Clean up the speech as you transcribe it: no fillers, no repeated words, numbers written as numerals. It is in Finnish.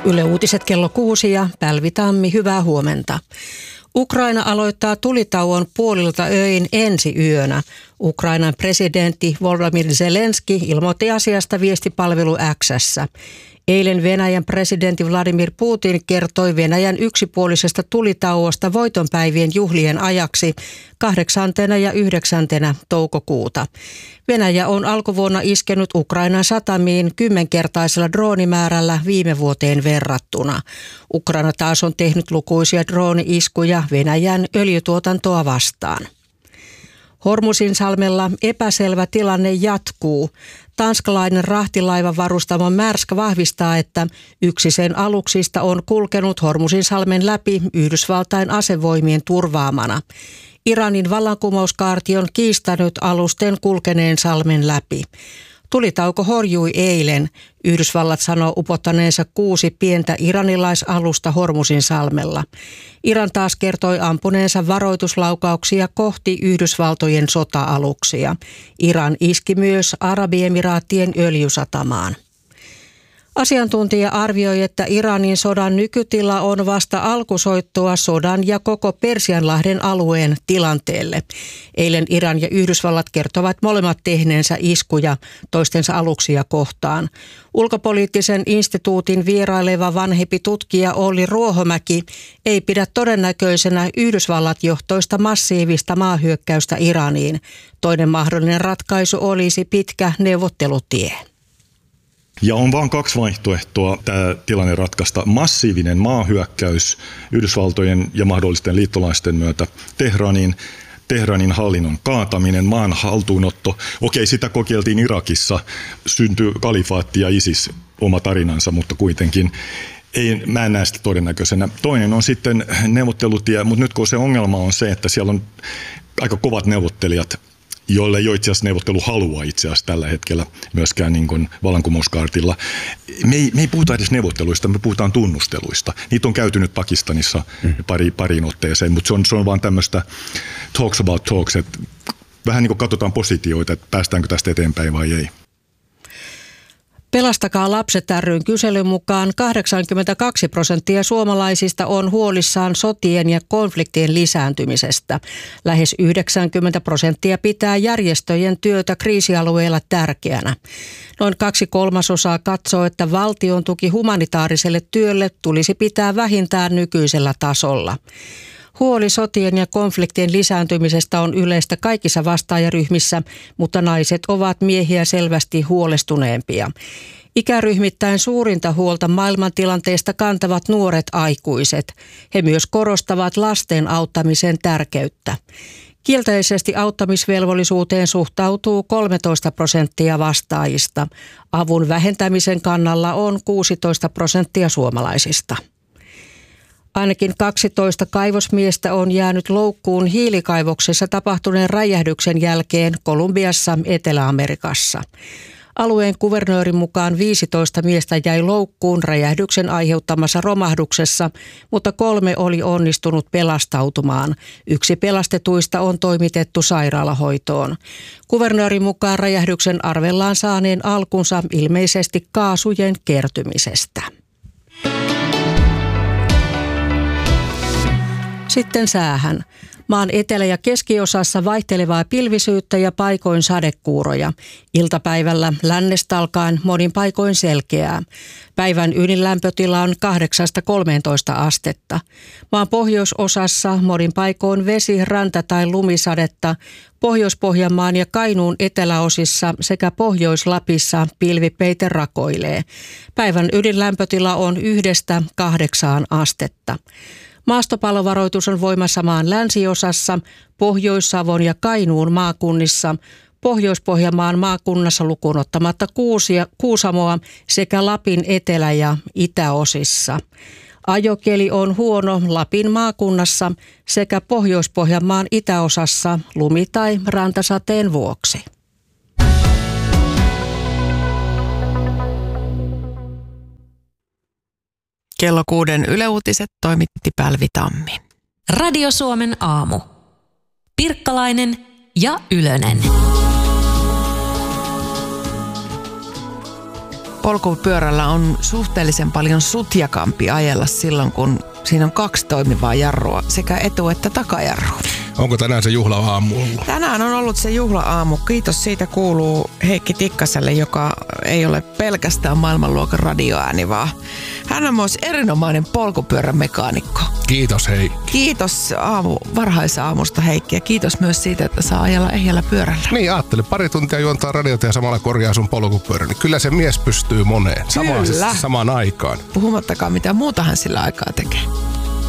Yle Uutiset kello 6 ja Päivi Tammi, hyvää huomenta. Ukraina aloittaa tulitauon puolilta öin ensi yönä. Ukrainan presidentti Volodymyr Zelenski ilmoitti asiasta viestipalvelu X:ssä. Eilen Venäjän presidentti Vladimir Putin kertoi Venäjän yksipuolisesta tulitauosta voitonpäivien juhlien ajaksi 8. ja 9. toukokuuta. Venäjä on alkuvuonna iskenyt Ukrainan satamiin 10-kertaisella droonimäärällä viime vuoteen verrattuna. Ukraina taas on tehnyt lukuisia drooni-iskuja Venäjän öljytuotantoa vastaan. Hormuzinsalmella epäselvä tilanne jatkuu. Tanskalainen rahtilaiva varustamo Maersk vahvistaa, että yksi sen aluksista on kulkenut Hormuzinsalmen läpi Yhdysvaltain asevoimien turvaamana. Iranin vallankumouskaarti on kiistänyt alusten kulkeneen salmen läpi. Tulitauko horjui eilen. Yhdysvallat sanoo upottaneensa 6 pientä iranilaisalusta Hormuzinsalmella. Iran taas kertoi ampuneensa varoituslaukauksia kohti Yhdysvaltojen sota-aluksia. Iran iski myös Arabiemiraattien öljysatamaan. Asiantuntija arvioi, että Iranin sodan nykytila on vasta alkusoittoa sodan ja koko Persianlahden alueen tilanteelle. Eilen Iran ja Yhdysvallat kertovat molemmat tehneensä iskuja toistensa aluksia kohtaan. Ulkopoliittisen instituutin vieraileva vanhempi tutkija Olli Ruohomäki ei pidä todennäköisenä Yhdysvallat-johtoista massiivista maahyökkäystä Iraniin. Toinen mahdollinen ratkaisu olisi pitkä neuvottelutie. Ja on vain 2 vaihtoehtoa tämä tilanne ratkaista. Massiivinen maahyökkäys Yhdysvaltojen ja mahdollisten liittolaisten myötä Teheranin hallinnon kaataminen, maan haltuunotto. Okei, sitä kokeiltiin Irakissa, syntyi kalifaatti ja ISIS, oma tarinansa, mutta kuitenkin mä en näe sitä todennäköisenä. Toinen on sitten neuvottelutie, mutta nyt kun se ongelma on se, että siellä on aika kovat neuvottelijat, joille ei ole itse asiassa neuvotteluhalua itse asiassa tällä hetkellä myöskään niin kuin vallankumouskaartilla. Me ei puhuta edes neuvotteluista, me puhutaan tunnusteluista. Niitä on käyty nyt Pakistanissa pariin otteeseen, mutta se on vaan tämmöistä talks about talks, että vähän niin kuin katsotaan positioita, että päästäänkö tästä eteenpäin vai ei. Pelastakaa lapset ry:n kyselyn mukaan 82% suomalaisista on huolissaan sotien ja konfliktien lisääntymisestä. Lähes 90% pitää järjestöjen työtä kriisialueilla tärkeänä. Noin 2/3 katsoo, että valtion tuki humanitaariselle työlle tulisi pitää vähintään nykyisellä tasolla. Huoli sotien ja konfliktien lisääntymisestä on yleistä kaikissa vastaajaryhmissä, mutta naiset ovat miehiä selvästi huolestuneempia. Ikäryhmittäin suurinta huolta maailmantilanteesta kantavat nuoret aikuiset. He myös korostavat lasten auttamisen tärkeyttä. Kielteisesti auttamisvelvollisuuteen suhtautuu 13% vastaajista. Avun vähentämisen kannalla on 16% suomalaisista. Ainakin 12 kaivosmiestä on jäänyt loukkuun hiilikaivoksessa tapahtuneen räjähdyksen jälkeen Kolumbiassa, Etelä-Amerikassa. Alueen kuvernöörin mukaan 15 miestä jäi loukkuun räjähdyksen aiheuttamassa romahduksessa, mutta 3 oli onnistunut pelastautumaan. 1 pelastetuista on toimitettu sairaalahoitoon. Kuvernöörin mukaan räjähdyksen arvellaan saaneen alkunsa ilmeisesti kaasujen kertymisestä. Sitten säähän. Maan etelä- ja keskiosassa vaihtelevaa pilvisyyttä ja paikoin sadekuuroja. Iltapäivällä lännestä alkaen monin paikoin selkeää. Päivän ydinlämpötila on 8-13 astetta. Maan pohjoisosassa monin paikoin vesi-, ranta- tai lumisadetta. Pohjois-Pohjanmaan ja Kainuun eteläosissa sekä Pohjois-Lapissa pilvipeite rakoilee. Päivän ydinlämpötila on 1-8 astetta. Maastopallovaroitus on voimassa maan länsiosassa, Pohjois-Savon ja Kainuun maakunnissa, Pohjois-Pohjanmaan maakunnassa lukuun ottamatta Kuusamoa sekä Lapin etelä- ja itäosissa. Ajokeli on huono Lapin maakunnassa sekä Pohjois-Pohjanmaan itäosassa lumi- tai rantasateen vuoksi. Kello 6 Yle Uutiset toimitti Päivi Tammi. Radio Suomen aamu. Pirkkalainen ja Ylönen. polkupyörällä on suhteellisen paljon sutjakampi ajella silloin, kun siinä on 2 toimivaa jarrua, sekä etu- että takajarru. Onko tänään se juhla-aamu ollut? Tänään on ollut se juhla-aamu. Kiitos siitä kuuluu Heikki Tikkaselle, joka ei ole pelkästään maailmanluokan radioääni, vaan hän on myös erinomainen polkupyörämekaanikko. Kiitos Heikki. Kiitos varhaisaamusta Heikki ja kiitos myös siitä, että saa ajella ehjällä pyörällä. Niin, ajattele, pari tuntia juontaa radiota ja samalla korjaa sun polkupyörän. Niin kyllä se mies pystyy moneen. Samaan aikaan. Puhumattakaan mitä muuta hän sillä aikaa tekee.